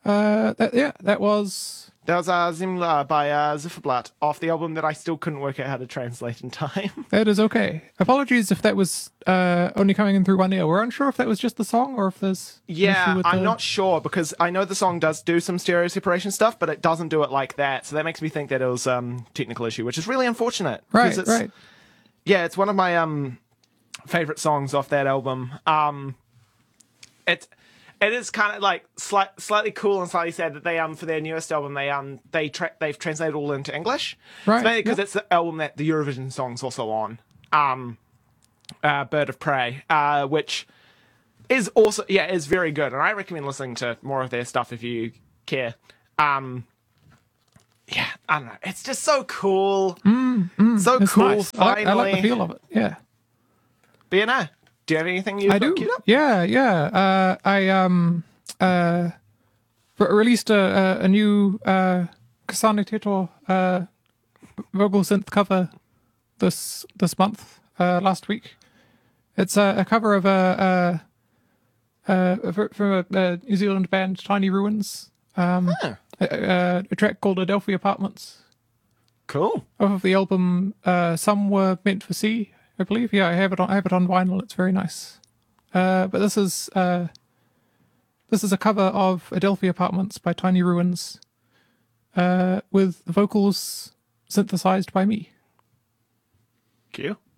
That was... That was Zimla by Zifferblatt off the album that I still couldn't work out how to translate in time. That is okay. Apologies if that was only coming in through one ear. We're unsure if that was just the song or if there's an issue Yeah, with I'm not sure because I know the song does do some stereo separation stuff, but it doesn't do it like that. So that makes me think that it was technical issue, which is really unfortunate. Right, it's, right. Yeah, it's one of my favorite songs off that album. It is kind of like slightly cool and slightly sad that they for their newest album they've translated all into English. Right. Mainly because it's the album that the Eurovision song's also on. Bird of Prey, which is also is very good, and I recommend listening to more of their stuff if you care. I don't know. It's just so cool. So It's cool. nice. Finally, I like the feel of it. Yeah. But do you have anything you've got queued up? Yeah. I released a new Kasane Teto vocal synth cover this month, last week. It's a cover of from a New Zealand band, Tiny Ruins. A track called Adelphi Apartments. Cool. Off of the album Some Were Meant for Sea, I believe. Yeah, I have it on vinyl. It's very nice. But this is a cover of Adelphi Apartments by Tiny Ruins, with vocals synthesized by me. Cute.